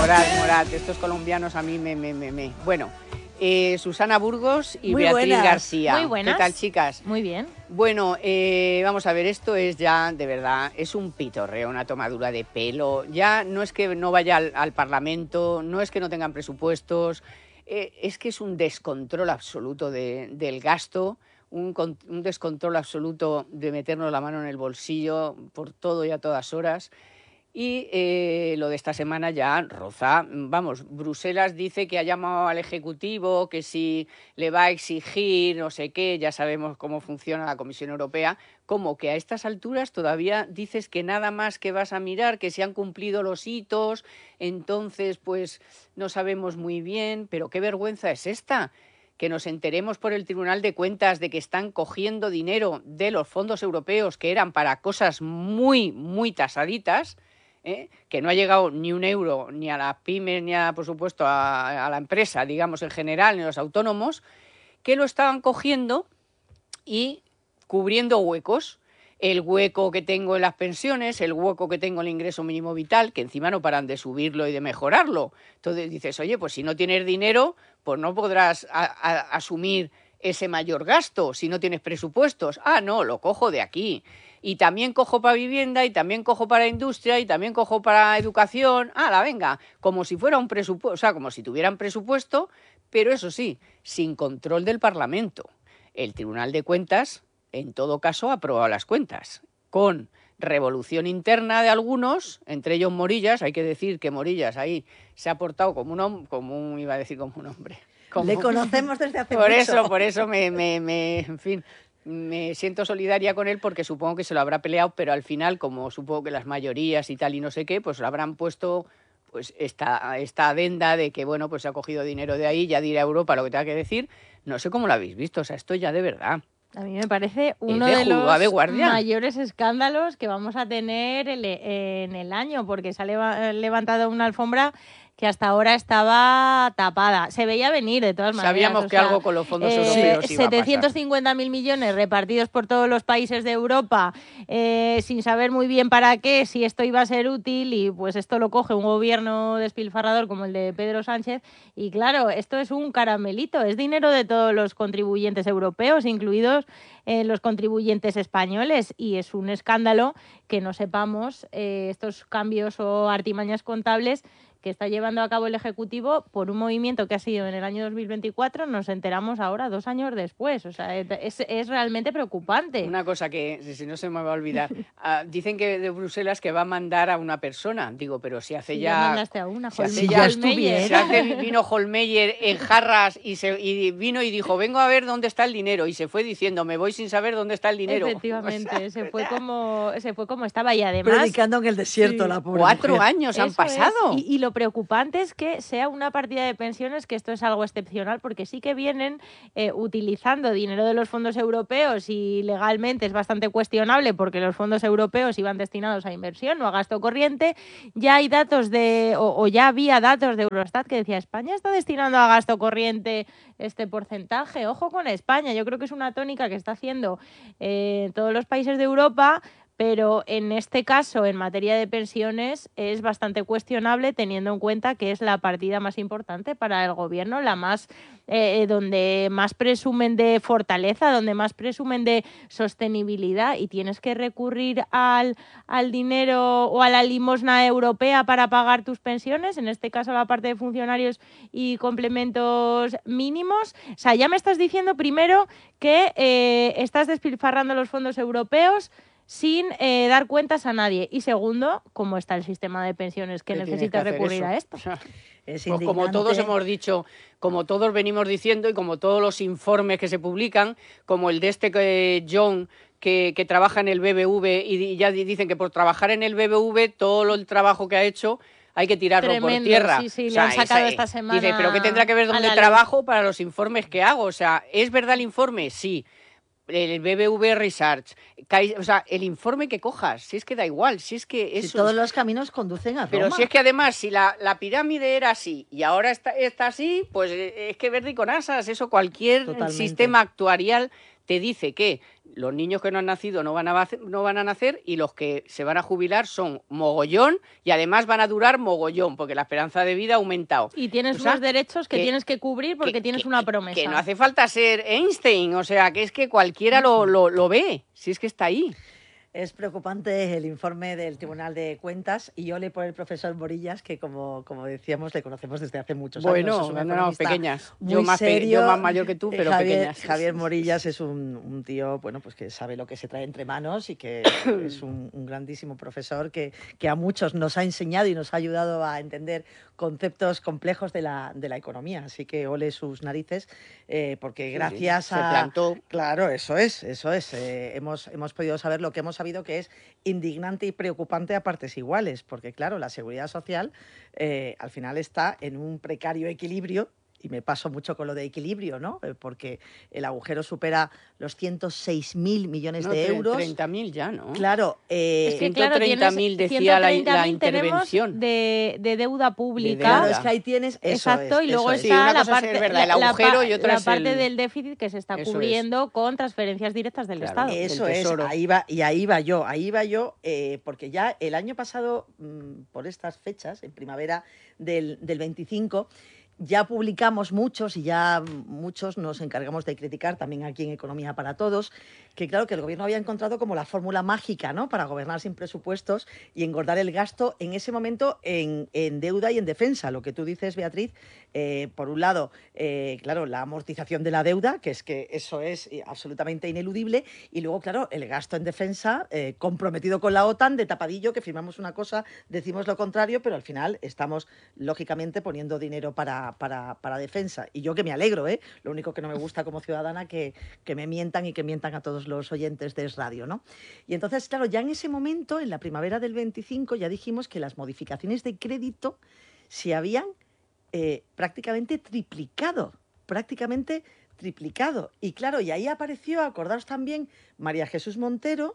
Morat, estos colombianos a mí me. Bueno, Susana Burgos y Muy Beatriz buenas. García. Muy buenas. ¿Qué tal, chicas? Muy bien. Bueno, vamos a ver, esto es ya, de verdad, es un pitorreo, una tomadura de pelo. Ya no es que no vaya al Parlamento, no es que no tengan presupuestos, es que es un descontrol absoluto del gasto, un descontrol absoluto de meternos la mano en el bolsillo por todo y a todas horas. Y lo de esta semana ya roza, vamos, Bruselas dice que ha llamado al Ejecutivo, que si le va a exigir no sé qué, ya sabemos cómo funciona la Comisión Europea, como que a estas alturas todavía dices que nada más que vas a mirar, que se han cumplido los hitos, entonces pues no sabemos muy bien, pero qué vergüenza es esta, que nos enteremos por el Tribunal de Cuentas de que están cogiendo dinero de los fondos europeos que eran para cosas muy, muy tasaditas, que no ha llegado ni un euro ni a las pymes ni por supuesto a la empresa, digamos en general, ni a los autónomos, que lo estaban cogiendo y cubriendo huecos. El hueco que tengo en las pensiones, el hueco que tengo en el ingreso mínimo vital, que encima no paran de subirlo y de mejorarlo. Entonces dices, oye, pues si no tienes dinero, pues no podrás asumir ese mayor gasto si no tienes presupuestos. Ah, no, lo cojo de aquí. Y también cojo para vivienda, y también cojo para industria, y también cojo para educación. Ah, venga, como si fuera un presupuesto, o sea, como si tuvieran presupuesto, pero eso sí, sin control del Parlamento. El Tribunal de Cuentas, en todo caso, ha aprobado las cuentas, con revolución interna de algunos, entre ellos Morillas. Hay que decir que Morillas ahí se ha portado como un hombre, iba a decir como un hombre. Le conocemos desde hace por mucho. Por eso en fin, me siento solidaria con él, porque supongo que se lo habrá peleado, pero al final, como supongo que las mayorías y tal y no sé qué, pues lo habrán puesto pues esta adenda de que, bueno, pues se ha cogido dinero de ahí, ya dirá Europa lo que tenga que decir. No sé cómo lo habéis visto, o sea, esto ya de verdad. A mí me parece uno de de los guardia. mayores escándalos que vamos a tener en el año, porque se ha levantado una alfombra que hasta ahora estaba tapada. Se veía venir, de todas maneras. Sabíamos que algo con los fondos europeos iba a pasar. 750.000 millones repartidos por todos los países de Europa, sin saber muy bien para qué, si esto iba a ser útil, y pues esto lo coge un gobierno despilfarrador como el de Pedro Sánchez. Y claro, esto es un caramelito, es dinero de todos los contribuyentes europeos, incluidos los contribuyentes españoles, y es un escándalo que no sepamos estos cambios o artimañas contables que está llevando a cabo el Ejecutivo por un movimiento que ha sido en el año 2024, nos enteramos ahora 2 años después. O sea, es realmente preocupante. Una cosa que, si no se me va a olvidar, dicen que de Bruselas que va a mandar a una persona. Digo, pero si hace ya... mandaste a una, vino Hohlmeier en jarras y vino y dijo, vengo a ver dónde está el dinero, y se fue diciendo, me voy sin saber dónde está el dinero. Efectivamente, o sea, se fue como estaba, y además... Predicando en el desierto, la pobre 4 mujer. años han pasado. Y lo preocupante es que sea una partida de pensiones, que esto es algo excepcional, porque sí que vienen utilizando dinero de los fondos europeos, y legalmente es bastante cuestionable porque los fondos europeos iban destinados a inversión, no a gasto corriente. Ya hay datos ya había datos de Eurostat que decía, España está destinando a gasto corriente este porcentaje. Ojo con España, yo creo que es una tónica que está haciendo todos los países de Europa, pero en este caso, en materia de pensiones, es bastante cuestionable, teniendo en cuenta que es la partida más importante para el gobierno, la más donde más presumen de fortaleza, donde más presumen de sostenibilidad, y tienes que recurrir al dinero o a la limosna europea para pagar tus pensiones, en este caso la parte de funcionarios y complementos mínimos. O sea, ya me estás diciendo primero que estás despilfarrando los fondos europeos sin dar cuentas a nadie. Y segundo, ¿cómo está el sistema de pensiones que necesita recurrir a esto? Es pues como todos hemos dicho, como todos venimos diciendo, y como todos los informes que se publican, como el de John, que trabaja en el BBV, y ya dicen que por trabajar en el BBV todo el trabajo que ha hecho hay que tirarlo Tremendo, por tierra. Sí, lo han sacado esta semana. Dice, ¿pero qué tendrá que ver donde trabajo para los informes que hago? O sea, ¿es verdad el informe? Sí. El BBV Research, o sea, el informe que cojas, si es que da igual, si es que eso... Si todos los caminos conducen a Roma. Pero si es que además, si la pirámide era así y ahora está así, pues es que verde y con asas, eso cualquier Totalmente. Sistema actuarial te dice que los niños que no han nacido no van a nacer y los que se van a jubilar son mogollón y además van a durar mogollón porque la esperanza de vida ha aumentado. Y tienes unos derechos que tienes que cubrir porque tienes una promesa. Que no hace falta ser Einstein, o sea, que es que cualquiera lo ve, si es que está ahí. Es preocupante el informe del Tribunal de Cuentas y ole por el profesor Morillas, que como decíamos, le conocemos desde hace muchos años. Bueno, no, pequeñas. Yo más mayor que tú, pero pequeñas. Javier Morillas es un tío, bueno, pues que sabe lo que se trae entre manos y que es un grandísimo profesor que a muchos nos ha enseñado y nos ha ayudado a entender conceptos complejos de la economía. Así que ole sus narices, porque gracias a... Se plantó. Claro, eso es. Hemos podido saber lo que hemos sabido, que es indignante y preocupante a partes iguales, porque claro, la seguridad social al final está en un precario equilibrio, y me paso mucho con lo de equilibrio, ¿no? Porque el agujero supera los 106.000 millones de euros. 30.000 ya, ¿no? Claro. Es que claro, 130.000 decía la intervención. De deuda pública. Claro, es que ahí tienes... Exacto, y luego está la parte, el agujero y otra la parte del déficit que se está cubriendo con transferencias directas del Estado. Eso es, ahí va yo, porque ya el año pasado, por estas fechas, en primavera del 25... ya publicamos muchos y ya muchos nos encargamos de criticar también aquí en Economía para Todos, que claro, que el gobierno había encontrado como la fórmula mágica, ¿no?, para gobernar sin presupuestos y engordar el gasto en ese momento en deuda y en defensa. Lo que tú dices, Beatriz, por un lado, claro, la amortización de la deuda, que eso es absolutamente ineludible, y luego, claro, el gasto en defensa comprometido con la OTAN, de tapadillo, que firmamos una cosa, decimos lo contrario, pero al final estamos, lógicamente, poniendo dinero para defensa. Y yo que me alegro, lo único que no me gusta como ciudadana que me mientan y que mientan a todos los oyentes de Es Radio, ¿no? Y entonces, claro, ya en ese momento, en la primavera del 25, ya dijimos que las modificaciones de crédito se habían prácticamente triplicado. Y claro, y ahí apareció, acordaos también, María Jesús Montero,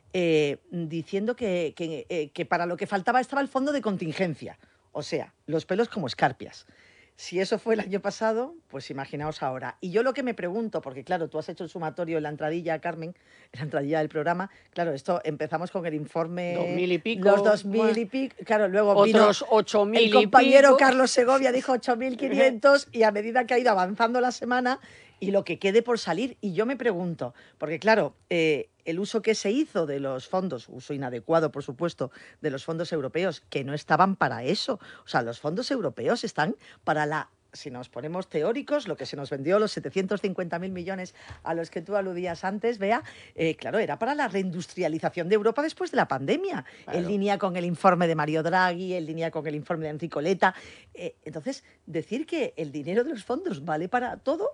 diciendo que para lo que faltaba estaba el fondo de contingencia. O sea, los pelos como escarpias. Si eso fue el año pasado, pues imaginaos ahora. Y yo lo que me pregunto, porque claro, tú has hecho el sumatorio en la entradilla, Carmen, en la entradilla del programa, claro, esto empezamos con el informe... 2.000 y pico. Los 2.000 y pico, claro, luego otros 8.000 y pico. El compañero Carlos Segovia dijo 8.500 y a medida que ha ido avanzando la semana y lo que quede por salir. Y yo me pregunto, porque claro, el uso que se hizo de los fondos, uso inadecuado, por supuesto, de los fondos europeos, que no estaban para eso. O sea, los fondos europeos están para si nos ponemos teóricos, lo que se nos vendió, los 750.000 millones a los que tú aludías antes, Bea, claro, era para la reindustrialización de Europa después de la pandemia, claro. En línea con el informe de Mario Draghi, en línea con el informe de Enrico Letta. Entonces, decir que el dinero de los fondos vale para todo...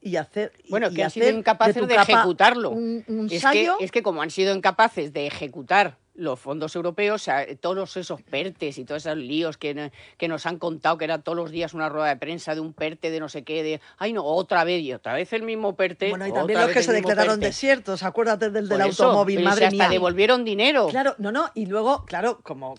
que han sido incapaces de ejecutarlo. Es que como han sido incapaces de ejecutar los fondos europeos, o sea, todos esos PERTEs y todos esos líos que nos han contado, que era todos los días una rueda de prensa de un PERTE de no sé qué, de ay no, otra vez el mismo PERTE. Bueno, y también los que se declararon desiertos, acuérdate del automóvil, madre mía. Hasta devolvieron dinero. Claro, y luego, claro, como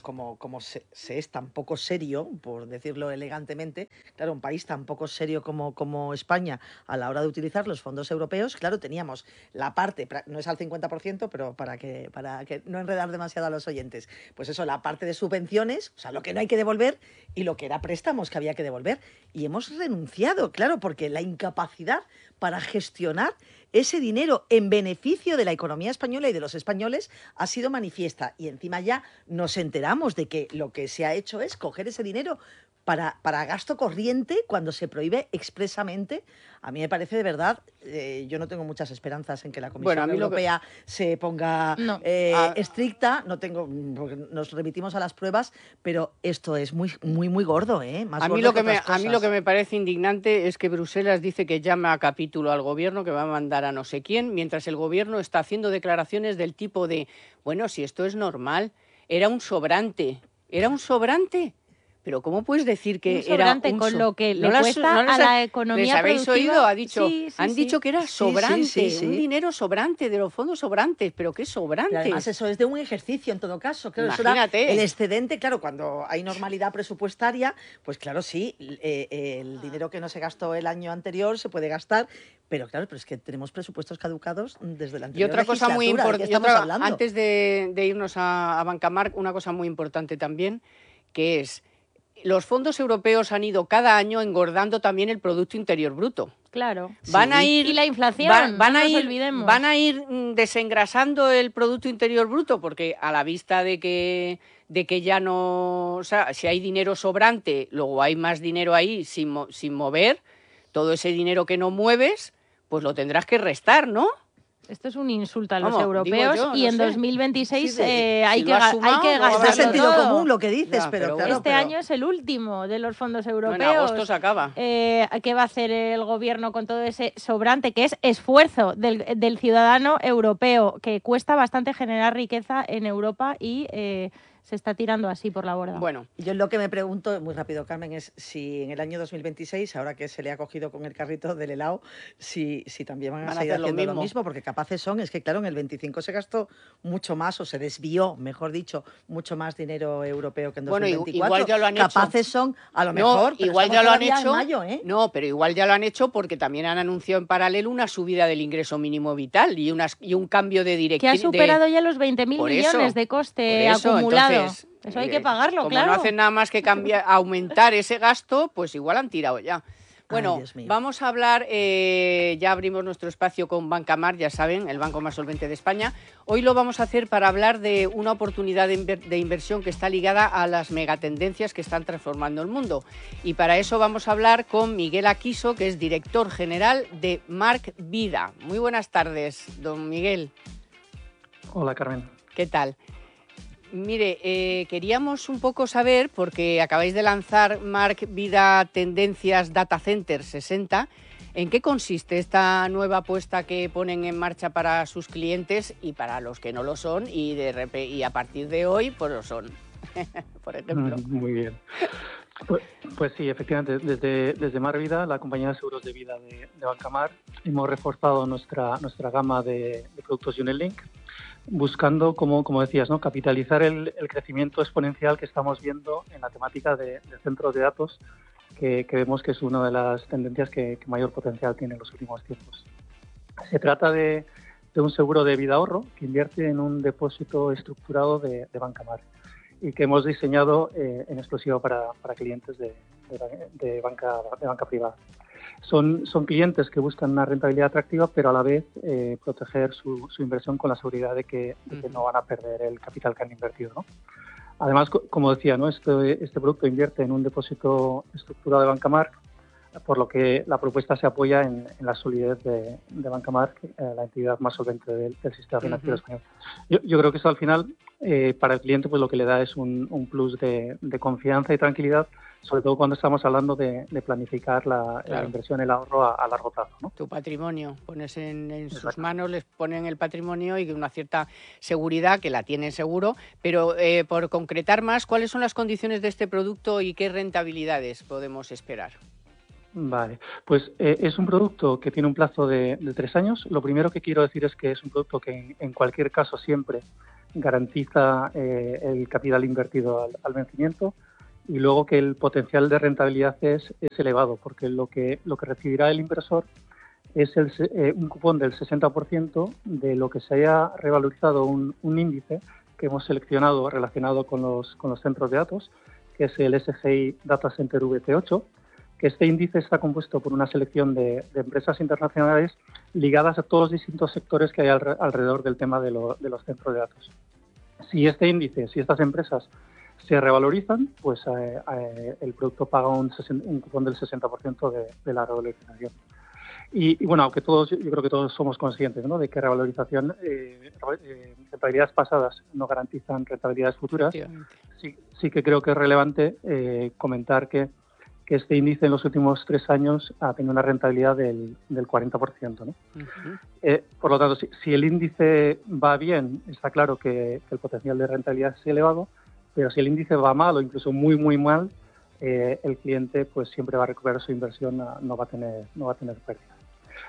se es tan poco serio, por decirlo elegantemente, claro, un país tan poco serio como España a la hora de utilizar los fondos europeos, claro, teníamos la parte, no es al 50%, pero para que no enredar demasiado a los oyentes, pues eso, la parte de subvenciones, o sea, lo que no hay que devolver y lo que era préstamos que había que devolver, y hemos renunciado, claro, porque la incapacidad para gestionar ese dinero en beneficio de la economía española y de los españoles ha sido manifiesta, y encima ya nos enteramos de que lo que se ha hecho es coger ese dinero para gasto corriente cuando se prohíbe expresamente. A mí me parece de verdad, yo no tengo muchas esperanzas en que la Comisión Europea se ponga estricta, porque nos remitimos a las pruebas, pero esto es muy, muy, muy gordo, a mí lo que me parece indignante es que Bruselas dice que llama a capítulo al gobierno, que va a mandar a no sé quién, mientras el gobierno está haciendo declaraciones del tipo de, bueno, si esto es normal, era un sobrante. Pero ¿cómo puedes decir que un sobrante era con lo que ¿No le cuesta a la economía ¿Les habéis productiva? oído? Han dicho que era sobrante, sí. un dinero sobrante de los fondos sobrantes. ¿Pero qué sobrante? Pero además eso es de un ejercicio en todo caso. Claro, Imagínate. Eso era el excedente, claro, cuando hay normalidad presupuestaria, pues claro, sí, el dinero que no se gastó el año anterior se puede gastar, pero claro, pero es que tenemos presupuestos caducados desde la anterior Y otra cosa muy legislatura, importante, antes de irnos a Bancamar, una cosa muy importante también, que es los fondos europeos han ido cada año engordando también el Producto Interior Bruto. Claro. Van a ir, y la inflación, van no a nos ir, olvidemos. van a ir desengrasando el Producto Interior Bruto, porque a la vista de que ya no, o sea, si hay dinero sobrante, luego hay más dinero ahí sin mover, todo ese dinero que no mueves, pues lo tendrás que restar, ¿no? Esto es un insulto a los Vamos, europeos digo yo, y no en sé. 2026 Sí, hay si que lo has sumado, gastarlo luego Es de sentido todo. común lo que dices, Ya, pero pero claro. Este año es el último de los fondos europeos. En agosto se acaba. ¿Qué va a hacer el gobierno con todo ese sobrante, que es esfuerzo del ciudadano europeo, que cuesta bastante generar riqueza en Europa y se está tirando así por la borda? Bueno, Yo lo que me pregunto, muy rápido, Carmen, es si en el año 2026, ahora que se le ha cogido con el carrito del helado, si también van a seguir hacer lo haciendo lo mismo. mismo, porque capaces son, es que claro, en el 25 se gastó mucho más, o se desvió, mejor dicho, mucho más dinero europeo que en Bueno, 2024. igual ya lo han hecho. Capaces son, a lo mejor, pero igual estamos ya lo han todavía en hecho. mayo, ¿eh? No, pero igual ya lo han hecho porque también han anunciado en paralelo una subida del ingreso mínimo vital y un cambio de dirección. Que ha superado ya los 20.000 Por millones eso, de coste por eso, acumulado. entonces, Eso hay que pagarlo, como claro. no hacen nada más que aumentar ese gasto, pues igual han tirado ya. Bueno, Dios mío. vamos a hablar, ya abrimos nuestro espacio con Bancamar, ya saben, el banco más solvente de España. Hoy lo vamos a hacer para hablar de una oportunidad de inversión que está ligada a las megatendencias que están transformando el mundo. Y para eso vamos a hablar con Miguel Aquiso, que es director general de Marc Vida. Muy buenas tardes, don Miguel. Hola, Carmen. ¿Qué tal? Mire, queríamos un poco saber, porque acabáis de lanzar Marc Vida Tendencias Data Center 60, ¿en qué consiste esta nueva apuesta que ponen en marcha para sus clientes y para los que no lo son y a partir de hoy pues lo son, por ejemplo? Muy bien. Pues sí, efectivamente, desde Marc Vida, la compañía de seguros de vida de Bancamar, hemos reforzado nuestra gama de productos Unilink, buscando, como decías, ¿no?, capitalizar el crecimiento exponencial que estamos viendo en la temática de centros de datos, que vemos que es una de las tendencias que mayor potencial tiene en los últimos tiempos. Se trata de un seguro de vida ahorro que invierte en un depósito estructurado de Bancamar y que hemos diseñado en exclusiva para clientes de banca privada. Son clientes que buscan una rentabilidad atractiva, pero a la vez proteger su inversión con la seguridad de que no van a perder el capital que han invertido, ¿no? Además, como decía, ¿no?, este producto invierte en un depósito estructurado de Bancamar, por lo que la propuesta se apoya en la solidez de Bancamar, la entidad más solvente del sistema financiero español. Yo creo que eso al final, para el cliente, pues lo que le da es un plus de confianza y tranquilidad, sobre todo cuando estamos hablando de planificar la inversión, el ahorro a largo plazo, ¿no? Tu patrimonio, pones en sus manos, les ponen el patrimonio y una cierta seguridad, que la tienen seguro, pero por concretar más, ¿cuáles son las condiciones de este producto y qué rentabilidades podemos esperar? Vale, pues es un producto que tiene un plazo de 3 años. Lo primero que quiero decir es que es un producto que en cualquier caso siempre garantiza el capital invertido al vencimiento, y luego que el potencial de rentabilidad es elevado, porque lo que recibirá el inversor es un cupón del 60% de lo que se haya revalorizado un índice que hemos seleccionado relacionado con los centros de datos, que es el SGI Data Center VT8, que este índice está compuesto por una selección de empresas internacionales ligadas a todos los distintos sectores que hay alrededor del tema de los centros de datos. Si este índice, si estas empresas se revalorizan, pues el producto paga un cupón del 60% de la revalorización. Y bueno, aunque yo creo que todos somos conscientes, ¿no?, de que rentabilidades pasadas no garantizan rentabilidades futuras, sí que creo que es relevante comentar que este índice en los últimos 3 años ha tenido una rentabilidad del 40%, ¿no? Por lo tanto, si el índice va bien, está claro que el potencial de rentabilidad es elevado, pero si el índice va mal o incluso muy, muy mal, el cliente pues siempre va a recuperar su inversión, no va a tener pérdidas.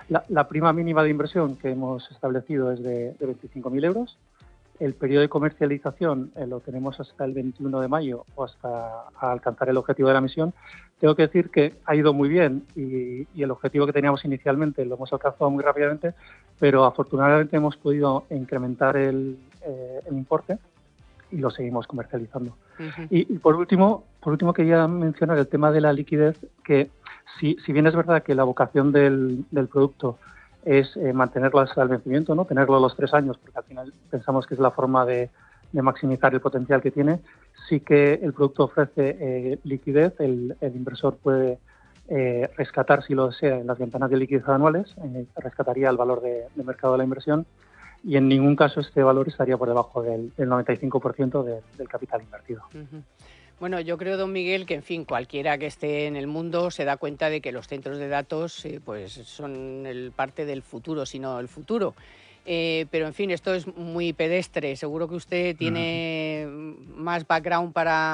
La prima mínima de inversión que hemos establecido es de 25.000 euros. El periodo de comercialización lo tenemos hasta el 21 de mayo o hasta alcanzar el objetivo de la misión. Tengo que decir que ha ido muy bien y el objetivo que teníamos inicialmente lo hemos alcanzado muy rápidamente, pero afortunadamente hemos podido incrementar el importe y lo seguimos comercializando. Uh-huh. Y por último quería mencionar el tema de la liquidez, que si bien es verdad que la vocación del producto es mantenerlo hasta el vencimiento, ¿no? Tenerlo a los 3 años, porque al final pensamos que es la forma de maximizar el potencial que tiene. Sí que el producto ofrece liquidez, el inversor puede rescatar, si lo desea, en las ventanas de liquidez anuales, rescataría el valor de mercado de la inversión y en ningún caso este valor estaría por debajo del 95% del capital invertido. Uh-huh. Bueno, yo creo, don Miguel, que en fin, cualquiera que esté en el mundo se da cuenta de que los centros de datos pues son parte del futuro, si no el futuro. Pero en fin, esto es muy pedestre. Seguro que usted tiene más background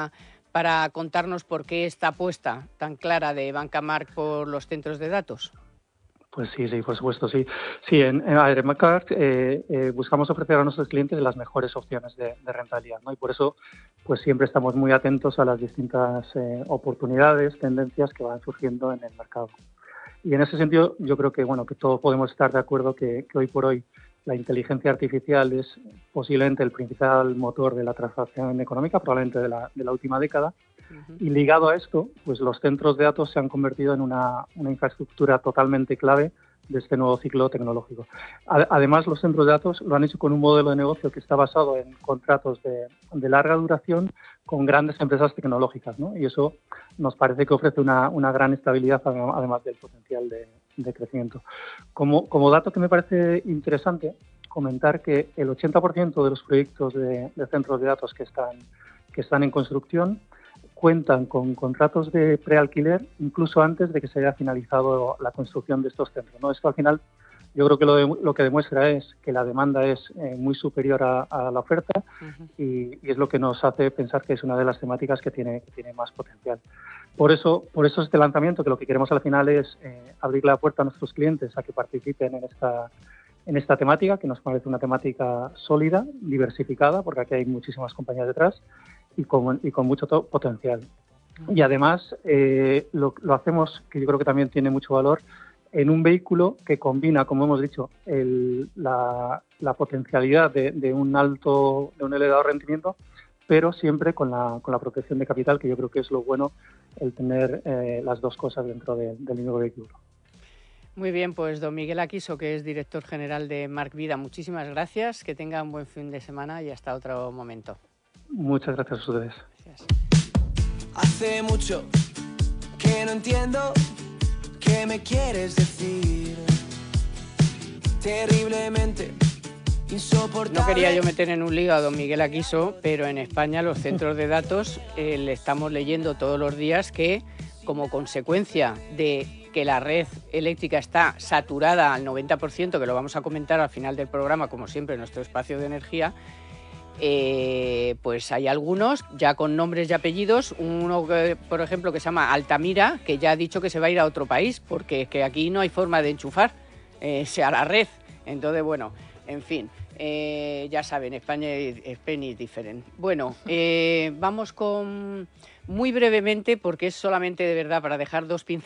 para contarnos por qué esta apuesta tan clara de Bancamarch por los centros de datos. Pues sí, por supuesto, sí. Sí, en Bancamarch buscamos ofrecer a nuestros clientes las mejores opciones de rentabilidad, ¿no? Y por eso pues siempre estamos muy atentos a las distintas oportunidades, tendencias que van surgiendo en el mercado. Y en ese sentido yo creo que que todos podemos estar de acuerdo que hoy por hoy la inteligencia artificial es posiblemente el principal motor de la transacción económica, probablemente de la última década. Uh-huh. Y ligado a esto, pues los centros de datos se han convertido en una infraestructura totalmente clave de este nuevo ciclo tecnológico. Además, los centros de datos lo han hecho con un modelo de negocio que está basado en contratos de larga duración con grandes empresas tecnológicas, ¿no? Y eso nos parece que ofrece una gran estabilidad, además del potencial de crecimiento. Como dato que me parece interesante, comentar que el 80% de los proyectos de centros de datos que están en construcción cuentan con contratos de prealquiler incluso antes de que se haya finalizado la construcción de estos centros, ¿no? Esto al final yo creo que lo que demuestra es que la demanda es muy superior a la oferta. Uh-huh. y es lo que nos hace pensar que es una de las temáticas que tiene más potencial. Por eso este lanzamiento, que lo que queremos al final es abrir la puerta a nuestros clientes a que participen en esta temática, que nos parece una temática sólida, diversificada, porque aquí hay muchísimas compañías detrás, y con mucho potencial. Y además lo hacemos, que yo creo que también tiene mucho valor, en un vehículo que combina, como hemos dicho, la potencialidad de un elevado rendimiento, pero siempre con la protección de capital, que yo creo que es lo bueno el tener las dos cosas dentro del mismo vehículo. Muy bien, pues don Miguel Aquiso, que es director general de Marc Vida, muchísimas gracias, que tenga un buen fin de semana y hasta otro momento. Muchas gracias a ustedes. Gracias. Hace mucho que no entiendo qué me quieres decir. Terriblemente insoportable. No quería yo meter en un lío a don Miguel Aquiso, pero en España los centros de datos le estamos leyendo todos los días que, como consecuencia de que la red eléctrica está saturada al 90%, que lo vamos a comentar al final del programa, como siempre, en nuestro espacio de energía, pues hay algunos ya con nombres y apellidos. Uno, por ejemplo, que se llama Altamira, que ya ha dicho que se va a ir a otro país, porque es que aquí no hay forma de enchufar a la red. Entonces, bueno, en fin, ya saben, España es diferente. Bueno, vamos con, muy brevemente, porque es solamente de verdad para dejar dos pinceladas.